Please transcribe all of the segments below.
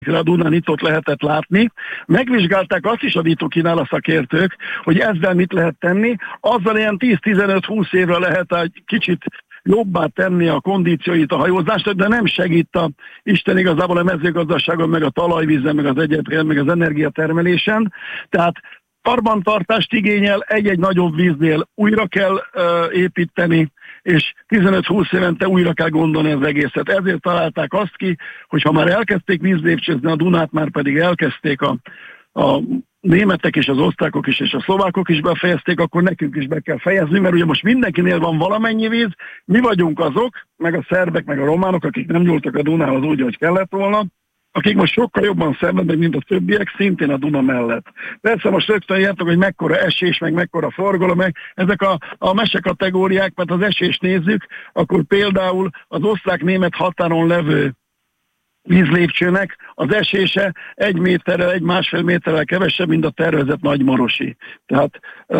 a Dunán itt ott lehetett látni. Megvizsgálták azt is a Vitokínál a szakértők, hogy ezzel mit lehet tenni. Azzal ilyen 10-15-20 évre lehet egy kicsit jobbá tenni a kondícióit a hajózást, de nem segít Isten igazából a mezőgazdaságon, meg a talajvízen, meg az egyébként, meg az energiatermelésen. Tehát karbantartást igényel, egy-egy nagyobb víznél újra kell építeni, és 15-20 évente újra kell gondolni az egészet. Ezért találták azt ki, hogy ha már elkezdték vízlépcsőzni a Dunát, már pedig elkezdték a németek és az osztrákok is, és a szlovákok is befejezték, akkor nekünk is be kell fejezni, mert ugye most mindenkinél van valamennyi víz, mi vagyunk azok, meg a szerbek, meg a románok, akik nem nyúltak a Dunához úgy, hogy kellett volna, akik most sokkal jobban szenvednek, mint a többiek, szintén a Duna mellett. Persze most rögtön értek, hogy mekkora esés, meg mekkora forgalom, meg ezek a mesekategóriák, mert az esést nézzük, akkor például az osztrák-német határon levő vízlépcsőnek az esése 1 méterrel, 1,5 méterrel kevesebb, mint a tervezett Nagymarosi. Tehát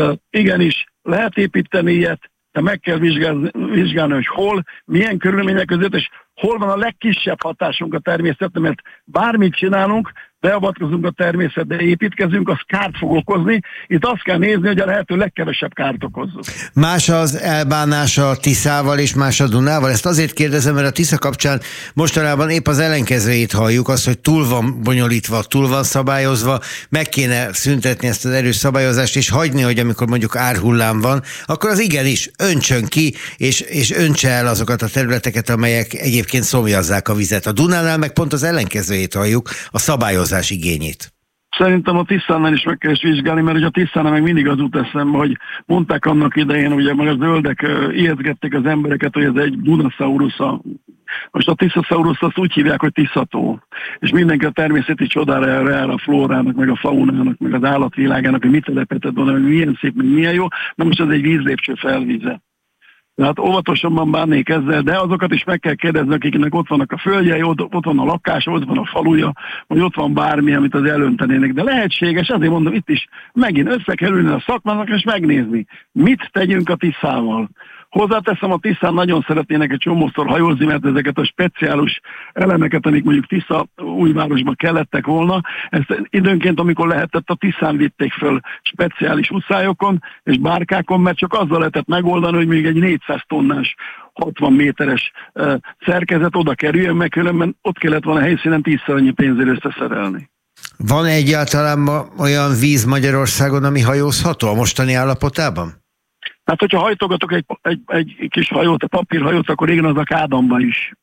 igenis lehet építeni ilyet, de meg kell vizsgálni, hogy hol, milyen körülmények között, és hol van a legkisebb hatásunk a természetre, mert bármit csinálunk, beavatkozunk a természetbe, építkezünk, az kárt fog okozni. Itt azt kell nézni, hogy a lehető legkevesebb kárt okozzuk. Más az elbánás a Tiszával és más a Dunával? Ezt azért kérdezem, mert a Tisza kapcsán mostanában épp az ellenkezőjét halljuk, azt, hogy túl van bonyolítva, túl van szabályozva, meg kéne szüntetni ezt az erős szabályozást, és hagyni, hogy amikor mondjuk árhullám van, akkor az igenis öntsön ki, és öntse el azokat a területeket, amelyek egyébként szomjazzák a vizet. A Dunánál meg pont az ellenkezőjét halljuk, a szabályozás igényét. Szerintem a Tiszánál is meg kell vizsgálni, mert ugye a Tiszánál meg mindig az jut eszembe, hogy mondták annak idején, ugye meg a zöldek ijeszgették az embereket, hogy ez egy Dunasaurus. Most a Tiszasaurus azt úgy hívják, hogy Tiszató. És mindenki a természeti csodára áll a flórának, meg a faunának, meg az állatvilágának, hogy mit telepetett volna, hogy milyen szép, meg milyen jó, na most ez egy vízlépcső felvíze. Tehát óvatosabban bánnék ezzel, de azokat is meg kell kérdezni, akiknek ott vannak a földjei, ott van a lakása, ott van a faluja, vagy ott van bármi, amit az elöntenének. De lehetséges, azért mondom, itt is megint össze kell ülni a szakmának, és megnézni, mit tegyünk a Tiszával. Hozzáteszem, a Tiszán nagyon szeretnének egy csomószor hajózni, mert ezeket a speciális elemeket, amik mondjuk Tisza újvárosba kellettek volna, ezt időnként, amikor lehetett, a Tiszán vitték föl speciális uszályokon és bárkákon, mert csak azzal lehetett megoldani, hogy még egy 400 tonnás 60 méteres szerkezet oda kerüljön, meg különben ott kellett volna a helyszínen 10-szer annyi pénzért összeszerelni. Van egyáltalán olyan víz Magyarországon, ami hajózható a mostani állapotában? Hát, hogyha hajtogatok egy kis hajót, egy papírhajót, akkor igen, az a Kádamba is.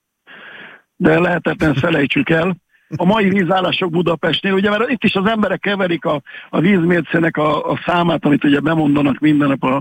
De lehetetlen felejtsük el. A mai vízállások Budapestnél, ugye, mert itt is az emberek keverik a vízmércének a számát, amit ugye bemondanak minden nap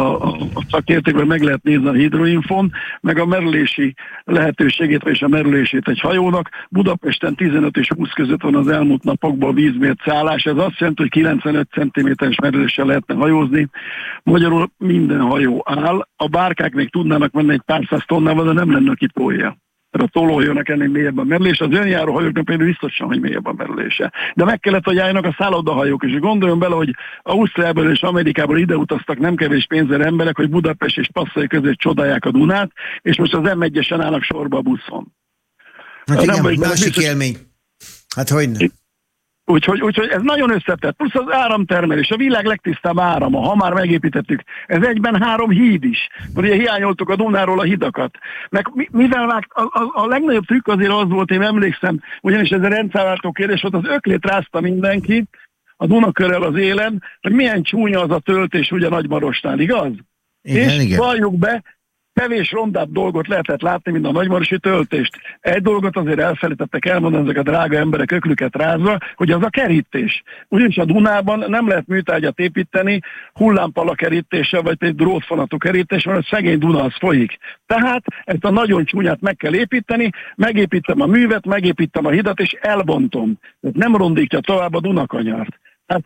a szakértőkben, meg lehet nézni a Hidroinfon, meg a merülési lehetőségét, és a merülését egy hajónak. Budapesten 15 és 20 között van az elmúlt napokban a vízmércállás. Ez azt jelenti, hogy 95 cm-es merüléssel lehetne hajózni. Magyarul minden hajó áll. A bárkák még tudnának menni egy pár száz tonnával, de nem lenne, aki tolja. A tolójónak ennél mélyebb a merülés, az önjáró hajóknak például biztosan, hogy mélyebb a merülése. De meg kellett, hogy álljanak a szállodahajók, és gondoljon bele, hogy Ausztriából és Amerikából ide utaztak nem kevés pénzzel emberek, hogy Budapest és Passai között csodálják a Dunát, és most az M1-esen állnak sorba a buszon. Hát igen, másik élmény. Hát hogyne. Úgyhogy ez nagyon összetett. Plusz az áramtermelés, a világ legtisztább árama, ha már megépítettük. Ez egyben 3 híd is. Ugye hiányoltuk a Dunáról a hidakat. Meg mivel a legnagyobb trükk azért az volt, én emlékszem, ugyanis ez a rendszerváltó kérdés volt, az öklét rázta mindenki a Dunakörrel az élen, hogy milyen csúnya az a töltés ugye Nagymarosnál, igaz? Igen, és valljuk be, kevés rondább dolgot lehetett látni, mint a nagymarosi töltést. Egy dolgot azért elfelejtettek elmondani ezek a drága emberek öklüket rázva, hogy az a kerítés. Ugyanis a Dunában nem lehet műtárgyat építeni hullámpala kerítéssel, vagy egy drótfonatú kerítéssel, mert a szegény Duna az folyik. Tehát ezt a nagyon csúnyát meg kell építeni, megépítem a művet, megépítem a hidat, és elbontom. Tehát nem rondítja tovább a Dunakanyart. Hát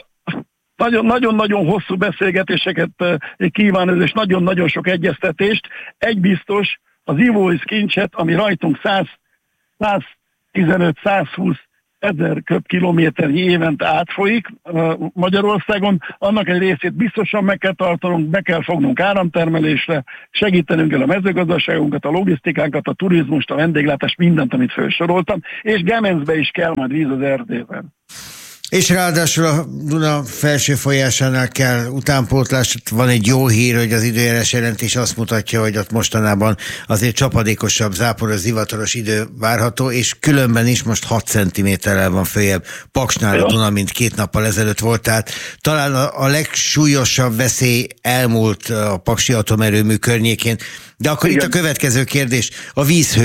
nagyon-nagyon hosszú beszélgetéseket kíván, és nagyon-nagyon sok egyeztetést. Egy biztos, az ivóvíz kincset, ami rajtunk 115-120 1000 köbkilométernyi évente átfolyik Magyarországon, annak egy részét biztosan meg kell tartanunk, be kell fognunk áramtermelésre, segítenünk el a mezőgazdaságunkat, a logisztikánkat, a turizmust, a vendéglátást, mindent, amit felsoroltam, és Gemencbe is kell majd víz az Erdélyben. És ráadásul a Duna felső folyásánál kell utánpótlás. Van egy jó hír, hogy az időjárás jelentés azt mutatja, hogy ott mostanában azért csapadékosabb, záporos, zivataros idő várható, és különben is most 6 cm-rel van följebb Paksnál a Duna, mint 2 nappal ezelőtt volt. Tehát talán a legsúlyosabb veszély elmúlt a paksi atomerőmű környékén. De akkor igen. Itt a következő kérdés, a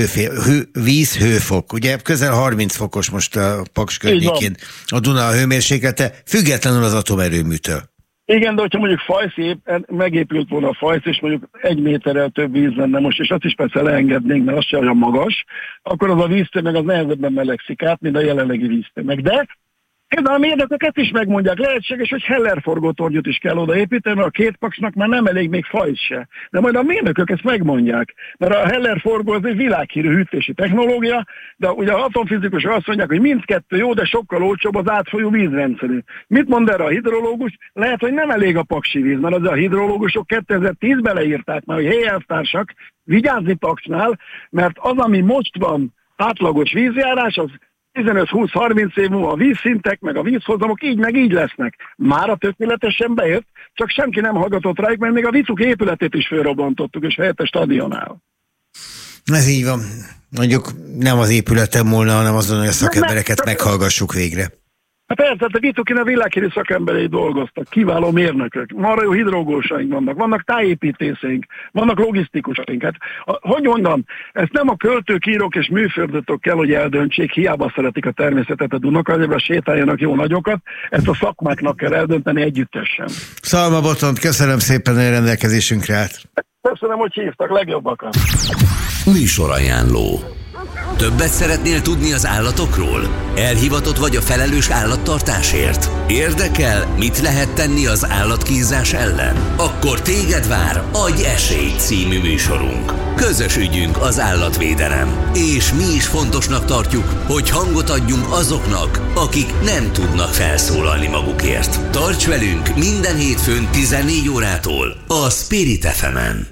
vízhőfok, ugye közel 30 fokos most a Paks környékén a Duna hőmérséklete, függetlenül az atomerőműtől. Igen, de hogyha mondjuk Fajsz megépült volna a Fajsz, és mondjuk 1 méterrel több víz lenne most, és azt is persze leengednénk, mert az sem olyan magas, akkor az a víztömeg az nehezebben melegszik át, mint a jelenlegi víztömeg. De a mérnökök ezt is megmondják, lehetséges, hogy Heller forgótornyot is kell odaépíteni, mert a 2 Paksnak már nem elég még Fajsz se. De majd a mérnökök ezt megmondják, mert a Heller forgó az egy világhírű hűtési technológia, de ugye a atomfizikusok azt mondják, hogy mindkettő jó, de sokkal olcsóbb az átfolyó vízrendszerű. Mit mond erre a hidrológus? Lehet, hogy nem elég a paksi víz, mert az a hidrológusok 2010-ben leírták már, hogy héjelvtársak, vigyázni Paksnál, mert az, ami most van átlagos vízjárás, az 15-20-30 év múlva a vízszintek, meg a vízhozamok így meg így lesznek. Mára tökéletesen bejött, csak senki nem hallgatott rájuk, mert még a Vicuk épületét is fölrobbantottuk, és helyette stadionál. Ez így van. Mondjuk nem az épületen múlna, hanem azon, hogy a szakembereket meghallgassuk végre. Hát persze, a Vicukin a világhírű szakemberei dolgoztak, kiváló mérnökök, marha jó hidrológusaink vannak tájépítészeink, vannak logisztikusaink. Hát, hogy mondom, ezt nem a költők, írók és műföldötök kell, hogy eldöntsék, hiába szeretik a természetet a Dunakanyarba, sétáljanak jó nagyokat, ezt a szakmáknak kell eldönteni együttesen. Szalma Botont, köszönöm szépen, hogy rendelkezésünkre állt. Köszönöm, hogy hívtak, legjobbakat. Műsorajánló. Többet szeretnél tudni az állatokról? Elhivatott vagy a felelős állattartásért? Érdekel, mit lehet tenni az állatkínzás ellen? Akkor téged vár Adj esélyt című műsorunk. Közös ügyünk az állatvédelem. És mi is fontosnak tartjuk, hogy hangot adjunk azoknak, akik nem tudnak felszólalni magukért. Tarts velünk minden hétfőn 14 órától a Spirit FM-en.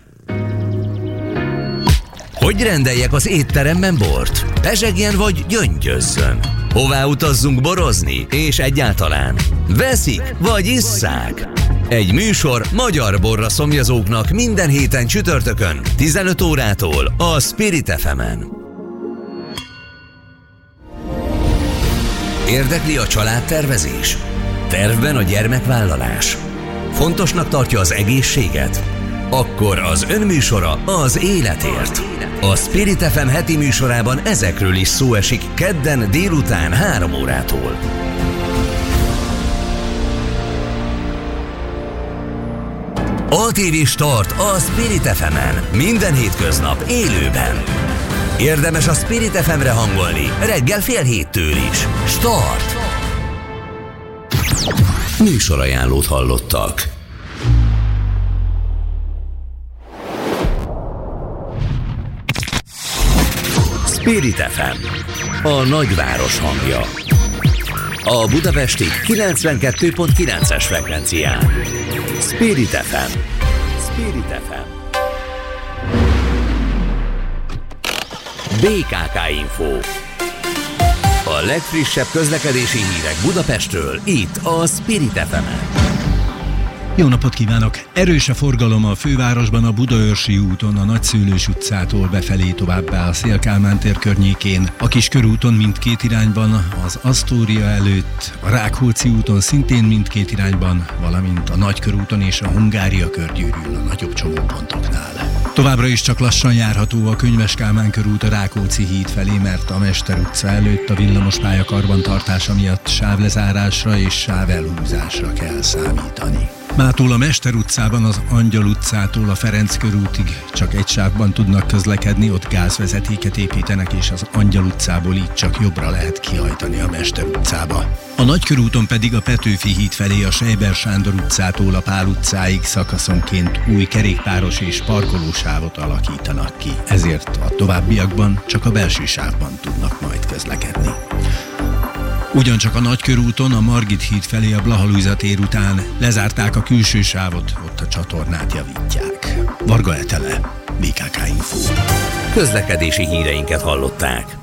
Hogy rendeljek az étteremben bort? Pezsegjen vagy gyöngyözzön? Hová utazzunk borozni? És egyáltalán veszik vagy isszák? Egy műsor magyar borra szomjazóknak minden héten csütörtökön 15 órától a Spirit FM-en. Érdekli a családtervezés? Tervben a gyermekvállalás? Fontosnak tartja az egészséget? Akkor az önműsora az életért. A Spirit FM heti műsorában ezekről is szó esik kedden délután 3 órától. ATV Start a Spirit FM-en. Minden hétköznap élőben. Érdemes a Spirit FM-re hangolni reggel 6:30 is. Start! Műsorajánlót hallottak. Spirit FM, a nagyváros hangja. A budapesti 92.9-es frekvencián. Spirit FM. Spirit FM. BKK Info. A legfrissebb közlekedési hírek Budapestről, itt a Spirit FM-en. Jó napot kívánok! Erős a forgalom a fővárosban, a Budaörsi úton, a Nagyszőlős utcától befelé, továbbá a Széll-Kálmán tér környékén, a Kiskörúton mindkét irányban, az Asztória előtt, a Rákóczi úton szintén mindkét irányban, valamint a Nagykörúton és a Hungária körgyűrűn a nagyobb csomópontoknál. Továbbra is csak lassan járható a Könyves Kálmán körút a Rákóczi híd felé, mert a Mester utca előtt a villamospálya karbantartása miatt sávlezárásra és sávelhúzásra kell számítani. Mától a Mester utcában az Angyal utcától a Ferenc körútig csak egy sávban tudnak közlekedni, ott gázvezetéket építenek, és az Angyal utcából így csak jobbra lehet kihajtani a Mester utcába. A Nagykörúton pedig a Petőfi híd felé a Sejber Sándor utcától a Pál utcáig szakaszonként új kerékpáros és parkolósávot alakítanak ki. Ezért a továbbiakban csak a belső sávban tudnak majd közlekedni. Ugyancsak a Nagykörúton, a Margit híd felé a Blaha-Lujza tér után lezárták a külső sávot, ott a csatornát javítják. Varga Etele, BKK Info. Közlekedési híreinket hallották.